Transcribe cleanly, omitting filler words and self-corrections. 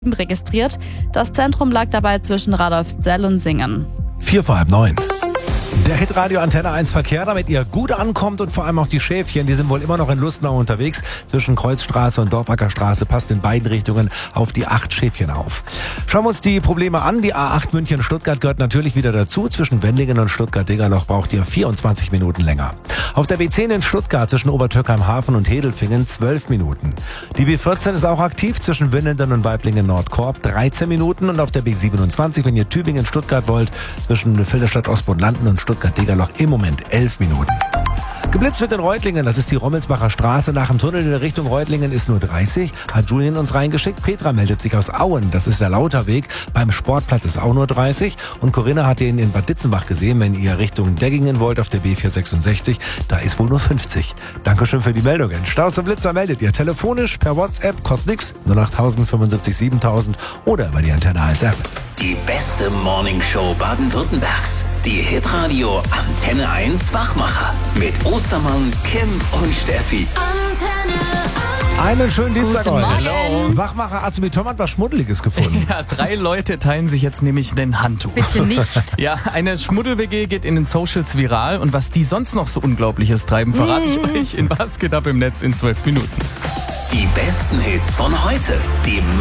registriert. Das Zentrum lag dabei zwischen Radolfzell und Singen. 8:45. Der Hitradio Antenne 1 Verkehr, damit ihr gut ankommt und vor allem auch die Schäfchen, die sind wohl immer noch in Lustenau unterwegs. Zwischen Kreuzstraße und Dorfackerstraße passt in beiden Richtungen auf die 8 Schäfchen auf. Schauen wir uns die Probleme an. Die A8 München-Stuttgart gehört natürlich wieder dazu. Zwischen Wendlingen und Stuttgart-Degerloch braucht ihr 24 Minuten länger. Auf der B10 in Stuttgart zwischen Obertürkheim-Hafen und Hedelfingen 12 Minuten. Die B14 ist auch aktiv zwischen Winnenden und Weiblingen-Nordkorb 13 Minuten. Und auf der B27, wenn ihr Tübingen-Stuttgart wollt, zwischen Filderstadt-Osborn-Landen und Stuttgart-Degerloch im Moment 11 Minuten. Geblitzt wird in Reutlingen, das ist die Rommelsbacher Straße. Nach dem Tunnel in der Richtung Reutlingen ist nur 30. Hat Julian uns reingeschickt. Petra meldet sich aus Auen, das ist der Lauterweg. Beim Sportplatz ist auch nur 30. Und Corinna hat den in Bad Ditzenbach gesehen, wenn ihr Richtung Deggingen wollt auf der B466. Da ist wohl nur 50. Dankeschön für die Meldungen. Staus und Blitzer meldet ihr telefonisch, per WhatsApp, kostet nix, 08000 75 7000 oder über die Antenne 1 App. Die beste Morningshow Baden-Württembergs. Die Hitradio Antenne 1 Wachmacher. Mit Ostermann, Kim und Steffi. Einen schönen Dienstag Guten heute. Morgen. Wachmacher Azubi Tom hat was Schmuddeliges gefunden. Ja, 3 Leute teilen sich jetzt nämlich den Handtuch. Bitte nicht. Ja, eine Schmuddel-WG geht in den Socials viral und was die sonst noch so Unglaubliches treiben, verrate ich euch in Was geht ab im Netz in 12 Minuten. Die besten Hits von heute. Die